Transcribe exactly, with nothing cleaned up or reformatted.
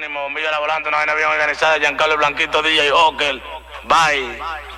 Jerónimo, Bombilla La Volante, una vaina bien organizada, Giancarlo el Blanquito, D J Oker. Bye.